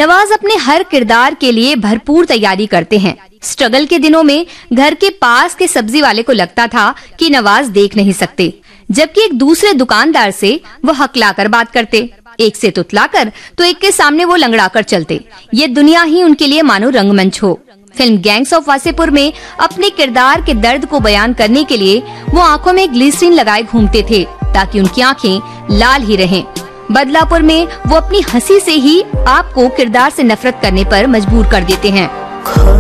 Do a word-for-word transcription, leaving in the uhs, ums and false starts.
नवाज अपने हर किरदार के लिए भरपूर तैयारी करते हैं। स्ट्रगल के दिनों में घर के पास के सब्जी वाले को लगता था कि नवाज देख नहीं सकते, जबकि एक दूसरे दुकानदार से वो हकलाकर बात करते, एक से तुतलाकर तो एक के सामने वो लंगड़ाकर चलते। ये दुनिया ही उनके लिए मानो रंगमंच हो। फिल्म गैंग्स ऑफ वासेपुर में अपने किरदार के दर्द को बयान करने के लिए वो आंखों में ग्लिसरीन लगाए घूमते थे ताकि उनकी आंखें लाल ही रहें। बदलापुर में वो अपनी हंसी से ही आपको किरदार से नफरत करने पर मजबूर कर देते हैं।